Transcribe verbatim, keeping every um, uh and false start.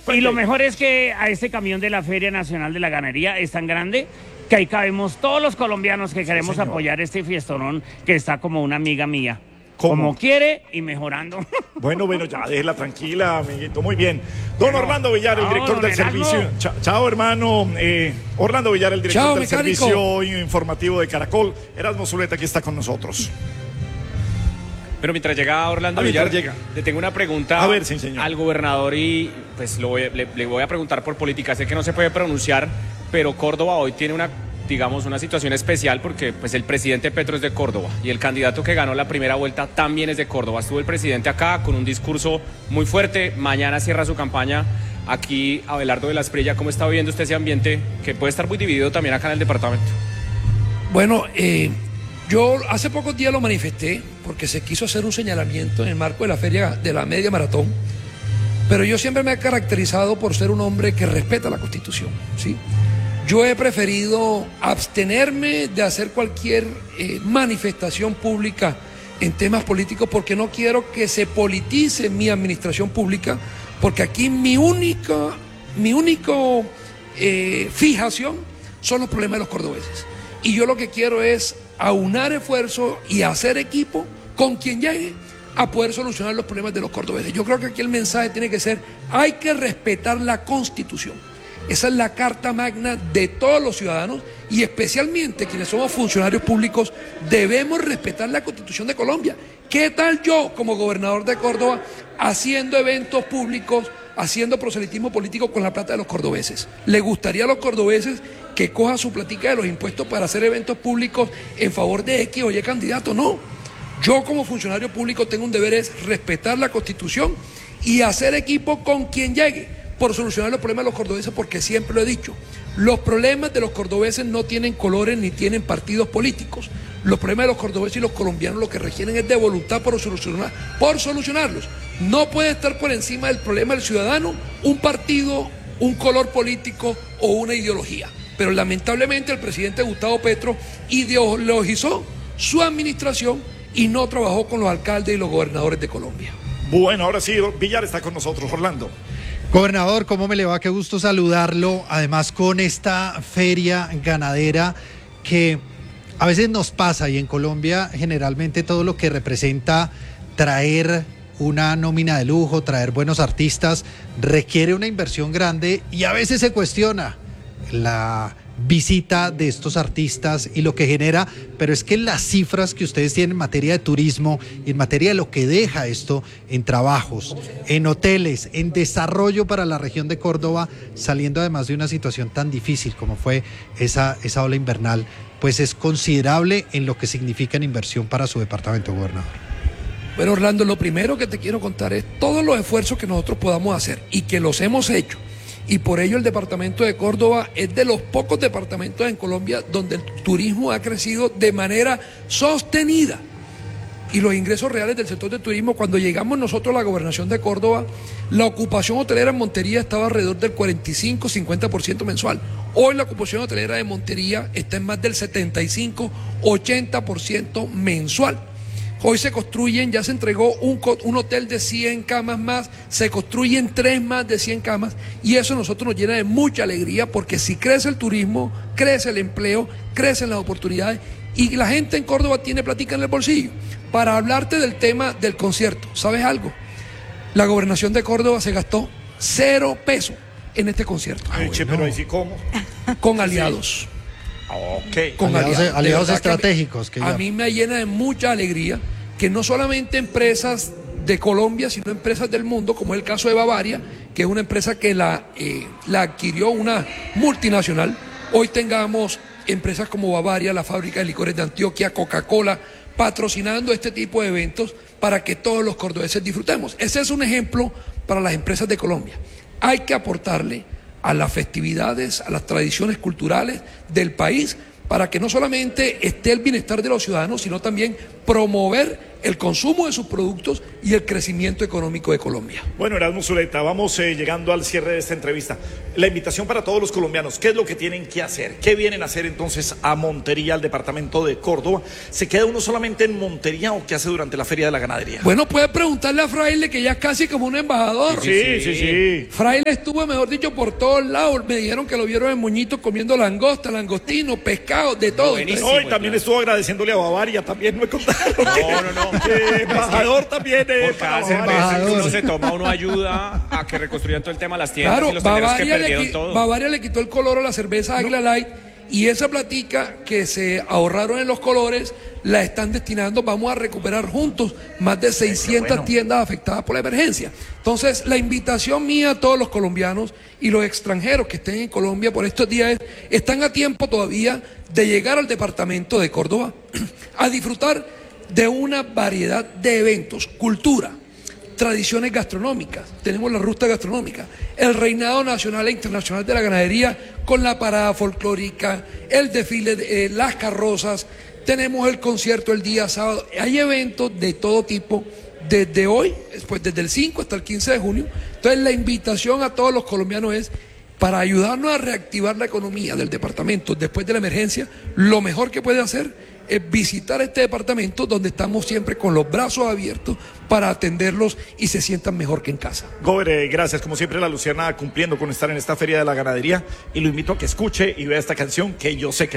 Y lo mejor es que a este camión de la Feria Nacional de la Ganadería es tan grande que ahí cabemos todos los colombianos que queremos sí, apoyar este fiestonón que está como una amiga mía. ¿Cómo? Como quiere y mejorando. Bueno, bueno, ya déjela tranquila, amiguito. Muy bien. Don bueno, Orlando Villar, el director del Erasmo. servicio. Chao, chao hermano. Eh, Orlando Villar, el director chao, del mecánico. servicio informativo de Caracol. Erasmo Zuleta aquí está con nosotros. Pero mientras llega Orlando ah, Villar, llega. le tengo una pregunta a ver, sí, señor. al gobernador y pues lo voy, le, le voy a preguntar por política. Sé que no se puede pronunciar, pero Córdoba hoy tiene una, digamos, una situación especial porque pues el presidente Petro es de Córdoba y el candidato que ganó la primera vuelta también es de Córdoba. Estuvo el presidente acá con un discurso muy fuerte. Mañana cierra su campaña aquí Abelardo de la Espriella. ¿Cómo está viviendo usted ese ambiente que puede estar muy dividido también acá en el departamento? Bueno, eh... yo hace pocos días lo manifesté porque se quiso hacer un señalamiento en el marco de la feria de la media maratón, pero yo siempre me he caracterizado por ser un hombre que respeta la Constitución, ¿sí? Yo he preferido abstenerme de hacer cualquier eh, manifestación pública en temas políticos porque no quiero que se politice mi administración pública, porque aquí mi única, mi único eh, fijación son los problemas de los cordobeses. Y yo lo que quiero es aunar esfuerzos y hacer equipo con quien llegue a poder solucionar los problemas de los cordobeses. Yo creo que aquí el mensaje tiene que ser, hay que respetar la Constitución. Esa es la carta magna de todos los ciudadanos y especialmente quienes somos funcionarios públicos debemos respetar la Constitución de Colombia. ¿Qué tal yo como gobernador de Córdoba haciendo eventos públicos, haciendo proselitismo político con la plata de los cordobeses? ¿Le gustaría a los cordobeses que coja su platica de los impuestos para hacer eventos públicos en favor de X o Y candidato? No. Yo como funcionario público tengo un deber es respetar la Constitución y hacer equipo con quien llegue por solucionar los problemas de los cordobeses, porque siempre lo he dicho, los problemas de los cordobeses no tienen colores ni tienen partidos políticos. Los problemas de los cordobeses y los colombianos lo que requieren es de voluntad por solucionar, por solucionarlos. No puede estar por encima del problema del ciudadano un partido, un color político o una ideología. Pero lamentablemente el presidente Gustavo Petro ideologizó su administración y no trabajó con los alcaldes y los gobernadores de Colombia. Bueno, ahora sí, Villar está con nosotros. Orlando. Gobernador, ¿cómo me le va? Qué gusto saludarlo. Además con esta feria ganadera que a veces nos pasa y en Colombia generalmente todo lo que representa traer una nómina de lujo, traer buenos artistas, requiere una inversión grande y a veces se cuestiona la visita de estos artistas y lo que genera, pero es que las cifras que ustedes tienen en materia de turismo y en materia de lo que deja esto en trabajos, en hoteles, en desarrollo para la región de Córdoba, saliendo además de una situación tan difícil como fue esa, esa ola invernal, pues es considerable en lo que significa en inversión para su departamento, gobernador. Bueno, Orlando, lo primero que te quiero contar es todos los esfuerzos que nosotros podamos hacer y que los hemos hecho. Y por ello el departamento de Córdoba es de los pocos departamentos en Colombia donde el turismo ha crecido de manera sostenida. Y los ingresos reales del sector del turismo, cuando llegamos nosotros a la gobernación de Córdoba, la ocupación hotelera en Montería estaba alrededor del cuarenta y cinco a cincuenta por ciento mensual. Hoy la ocupación hotelera de Montería está en más del setenta y cinco a ochenta por ciento mensual. Hoy se construyen, ya se entregó un, un hotel de cien camas más, se construyen tres más de cien camas y eso a nosotros nos llena de mucha alegría porque si crece el turismo, crece el empleo, crecen las oportunidades y la gente en Córdoba tiene platica en el bolsillo. Para hablarte del tema del concierto, ¿sabes algo? La gobernación de Córdoba se gastó cero pesos en este concierto. Ay, che, pero ahí sí, ¿cómo? Con aliados. Ok. Con aliados, aliados, aliados estratégicos. Que que a ya... mí me llena de mucha alegría que no solamente empresas de Colombia, sino empresas del mundo, como es el caso de Bavaria, que es una empresa que la, eh, la adquirió una multinacional, hoy tengamos empresas como Bavaria, la fábrica de licores de Antioquia, Coca-Cola, patrocinando este tipo de eventos para que todos los cordobeses disfrutemos. Ese es un ejemplo para las empresas de Colombia. Hay que aportarle a las festividades, a las tradiciones culturales del país, para que no solamente esté el bienestar de los ciudadanos, sino también promover el consumo de sus productos y el crecimiento económico de Colombia. Bueno, Erasmo Zuleta, vamos eh, llegando al cierre de esta entrevista. La invitación para todos los colombianos, ¿qué es lo que tienen que hacer? ¿Qué vienen a hacer entonces a Montería, al departamento de Córdoba? ¿Se queda uno solamente en Montería o qué hace durante la Feria de la Ganadería? Bueno, puede preguntarle a Fraile, que ya es casi como un embajador. Sí, sí, sí. sí. Fraile estuvo, mejor dicho, por todos lados. Me dijeron que lo vieron en Moñito comiendo langosta, langostino, pescado, de todo. Buenísimo. Hoy también estuvo agradeciéndole a Bavaria, también me contaron. No, no, no. Eh, embajador también. Eh, Por cada cerveza que uno se toma, uno ayuda a que reconstruyan todo el tema de las tiendas Claro, y los tenderos que Bavaria perdieron le, todo. Bavaria le quitó el color a la cerveza Águila Light y esa platica que se ahorraron en los colores la están destinando, vamos a recuperar juntos más de seiscientas bueno. tiendas afectadas por la emergencia. Entonces, la invitación mía a todos los colombianos y los extranjeros que estén en Colombia por estos días es, están a tiempo todavía de llegar al departamento de Córdoba a disfrutar de una variedad de eventos, cultura, tradiciones gastronómicas. Tenemos la ruta gastronómica, el reinado nacional e internacional de la ganadería con la parada folclórica, el desfile, de, eh, las carrozas, tenemos el concierto el día sábado. Hay eventos de todo tipo desde hoy, pues desde el cinco hasta el quince de junio. Entonces la invitación a todos los colombianos es, para ayudarnos a reactivar la economía del departamento después de la emergencia, lo mejor que puede hacer es visitar este departamento donde estamos siempre con los brazos abiertos para atenderlos y se sientan mejor que en casa. Gober, eh, gracias. Como siempre, la Luciana cumpliendo con estar en esta Feria de la Ganadería y lo invito a que escuche y vea esta canción que yo sé que